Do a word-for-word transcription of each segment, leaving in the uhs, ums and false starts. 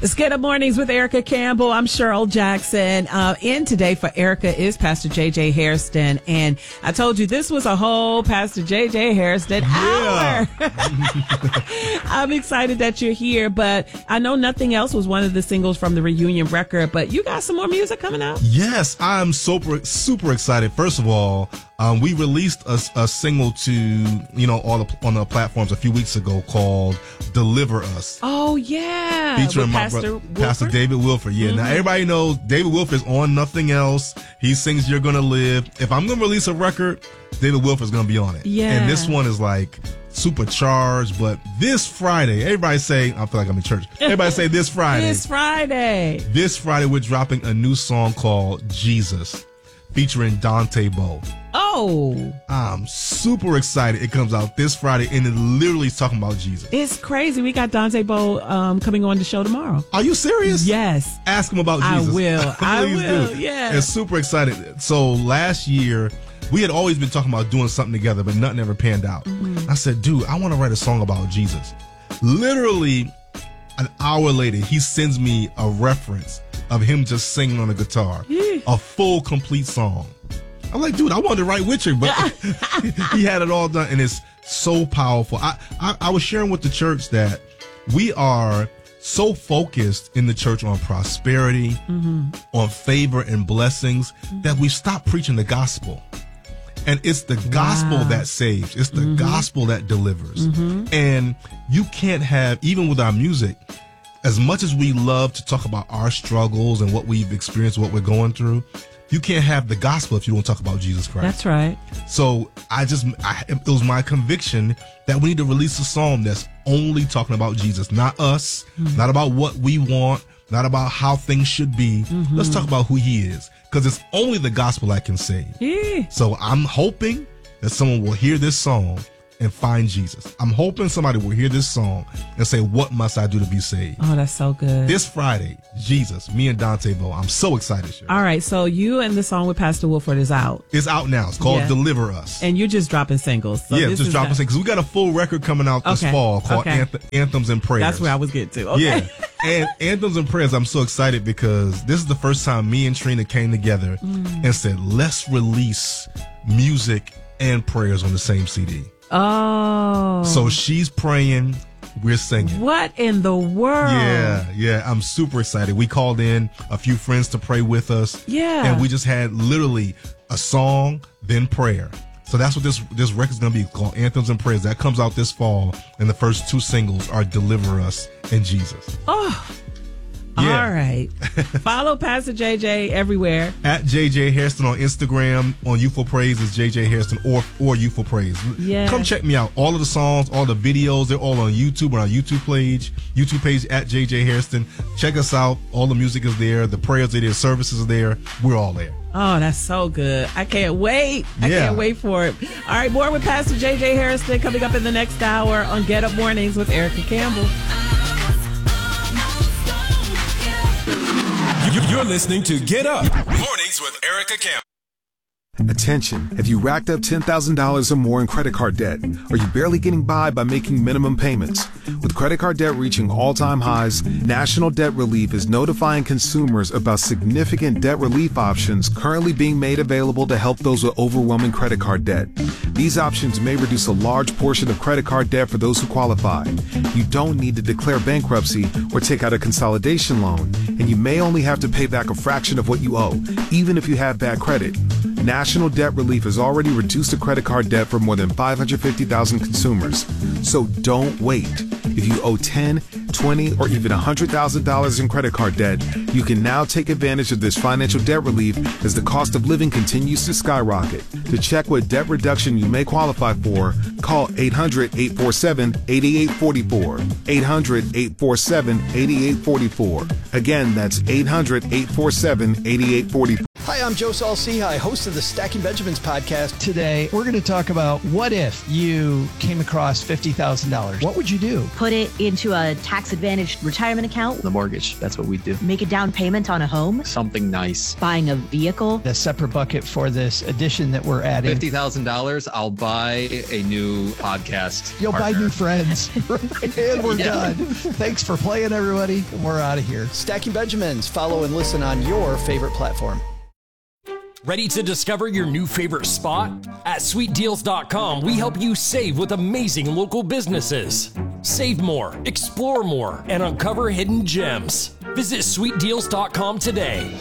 Let's get up mornings with Erica Campbell. I'm Cheryl Jackson. Uh, in today for Erica is Pastor J J Hairston. And I told you this was a whole Pastor J J Hairston yeah. hour. I'm excited that you're here, but I know Nothing Else was one of the singles from the reunion record, but you got some more music coming out? Yes, I'm super, super excited. First of all, um, we released a, a single to, you know, all the, on the platforms a few weeks ago called Deliver Us. Oh, yeah. Featuring With my Pastor brother, Wilford? Pastor David Wilford. Yeah, mm-hmm. Now everybody knows David Wilford is on Nothing Else. He sings You're Gonna Live. If I'm gonna release a record, David Wilford's gonna be on it. Yeah. And this one is like supercharged, but this Friday, everybody say, I feel like I'm in church. Everybody say this Friday. This Friday. This Friday, we're dropping a new song called Jesus, featuring Dante Bowe. Oh. I'm super excited. It comes out this Friday, and it literally is talking about Jesus. It's crazy. We got Dante Bowe um, coming on the show tomorrow. Are you serious? Yes. Ask him about Jesus. I will. I will, do. yeah. And super excited. So last year, we had always been talking about doing something together, but nothing ever panned out. Mm-hmm. I said, dude, I want to write a song about Jesus. Literally, an hour later, he sends me a reference of him just singing on the guitar. Yeah. A full, complete song. I'm like, dude, I wanted to write with you, but he had it all done, and it's so powerful. I, I, I was sharing with the church that we are so focused in the church on prosperity, mm-hmm. on favor and blessings, mm-hmm. that we've stopped preaching the gospel. And it's the gospel wow. that saves. It's the mm-hmm. gospel that delivers. Mm-hmm. And you can't have, even with our music, as much as we love to talk about our struggles and what we've experienced, what we're going through, you can't have the gospel if you don't talk about Jesus Christ. That's right. So I just, I, it was my conviction that we need to release a song that's only talking about Jesus, not us, mm-hmm. not about what we want, not about how things should be. Mm-hmm. Let's talk about who he is, because it's only the gospel that can save. Yeah. So I'm hoping that someone will hear this song and find Jesus. I'm hoping somebody will hear this song and say, what must I do to be saved? Oh, that's so good. This Friday, Jesus, me and Dante Bowe. I'm so excited. Sure. All right, so you and the song with Pastor Wilford is out. It's out now. It's called yeah. Deliver Us. And you're just dropping singles. So yeah, this just dropping not... singles. We got a full record coming out this okay. fall called okay. Anth- Anthems and Prayers. That's where I was getting to. Okay. Yeah. And Anthems and Prayers, I'm so excited because this is the first time me and Trina came together mm. and said, let's release music and prayers on the same C D. Oh. So she's praying, we're singing. What in the world? Yeah, yeah. I'm super excited. We called in a few friends to pray with us. Yeah. And we just had literally a song, then prayer. So that's what this this record's going to be called, Anthems and Prayers. That comes out this fall, and the first two singles are Deliver Us and Jesus. Oh. Yeah. All right. Follow Pastor J J everywhere. At J J Hairston on Instagram. On Youthful Praise is J J Hairston or or Youthful Praise. Yeah. Come check me out. All of the songs, all the videos, they're all on YouTube, on our YouTube page. YouTube page at J J Hairston. Check us out. All the music is there. The prayers are there. Services are there. We're all there. Oh, that's so good. I can't wait. I yeah. can't wait for it. All right, more with Pastor J J Hairston coming up in the next hour on Get Up Mornings with Erica Campbell. You're listening to Get Up Mornings with Erica Campbell. Attention, have you racked up ten thousand dollars or more in credit card debt? Are you barely getting by by making minimum payments? With credit card debt reaching all-time highs, National Debt Relief is notifying consumers about significant debt relief options currently being made available to help those with overwhelming credit card debt. These options may reduce a large portion of credit card debt for those who qualify. You don't need to declare bankruptcy or take out a consolidation loan, and you may only have to pay back a fraction of what you owe, even if you have bad credit. National Debt Relief has already reduced the credit card debt for more than five hundred fifty thousand consumers. So don't wait. If you owe ten, twenty, or even one hundred thousand dollars in credit card debt, you can now take advantage of this financial debt relief as the cost of living continues to skyrocket. To check what debt reduction you may qualify for, call eight hundred, eight four seven, eight eight four four. eight hundred, eight four seven, eight eight four four. Again, that's eight hundred, eight four seven, eight eight four four. Hi, I'm Joe Saul-Sehy, host of the Stacking Benjamins podcast. Today, we're going to talk about what if you came across fifty thousand dollars? What would you do? Put it into a tax-advantaged retirement account. The mortgage, that's what we do. Make a down payment on a home. Something nice. Buying a vehicle. A separate bucket for this addition that we're adding. fifty thousand dollars, I'll buy a new podcast You'll partner. buy new friends. And we're Yeah. done. Thanks for playing, everybody. We're out of here. Stacking Benjamins. Follow and listen on your favorite platform. Ready to discover your new favorite spot? At sweet deals dot com, we help you save with amazing local businesses. Save more, explore more, and uncover hidden gems. Visit sweet deals dot com today.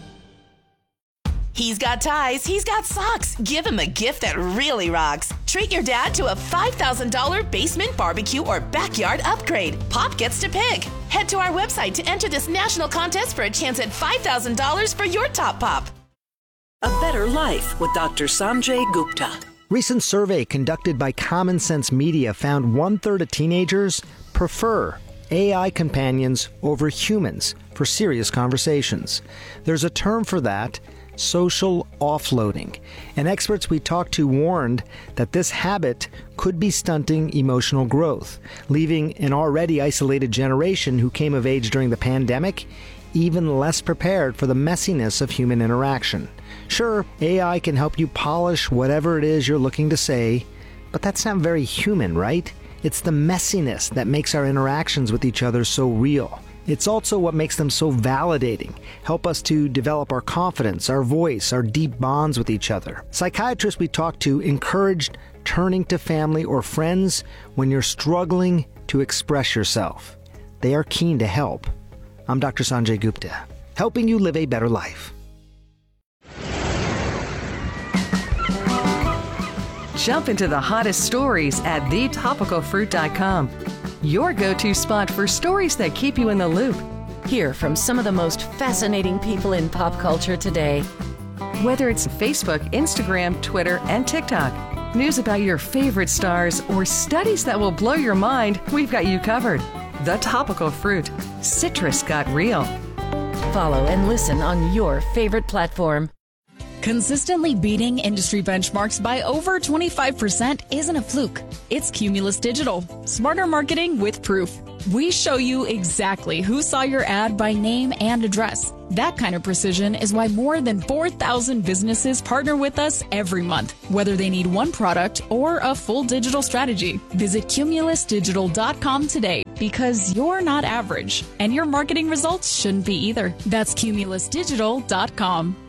He's got ties, he's got socks. Give him a gift that really rocks. Treat your dad to a five thousand dollars basement barbecue or backyard upgrade. Pop gets to pick. Head to our website to enter this national contest for a chance at five thousand dollars for your top pop. A Better Life with Doctor Sanjay Gupta. Recent survey conducted by Common Sense Media found one-third of teenagers prefer A I companions over humans for serious conversations. There's a term for that, social offloading, and experts we talked to warned that this habit could be stunting emotional growth, leaving an already isolated generation who came of age during the pandemic even less prepared for the messiness of human interaction. Sure, A I can help you polish whatever it is you're looking to say, but that's not very human, right? It's the messiness that makes our interactions with each other so real. It's also what makes them so validating, help us to develop our confidence, our voice, our deep bonds with each other. Psychiatrists we talked to encouraged turning to family or friends when you're struggling to express yourself. They are keen to help. I'm Doctor Sanjay Gupta, helping you live a better life. Jump into the hottest stories at the topical fruit dot com. Your go-to spot for stories that keep you in the loop. Hear from some of the most fascinating people in pop culture today. Whether it's Facebook, Instagram, Twitter, and TikTok, news about your favorite stars, or studies that will blow your mind, we've got you covered. The Topical Fruit. Citrus got real. Follow and listen on your favorite platform. Consistently beating industry benchmarks by over twenty-five percent isn't a fluke. It's Cumulus Digital. Smarter marketing with proof. We show you exactly who saw your ad by name and address. That kind of precision is why more than four thousand businesses partner with us every month, whether they need one product or a full digital strategy. Visit cumulus digital dot com today, because you're not average, and your marketing results shouldn't be either. That's cumulus digital dot com.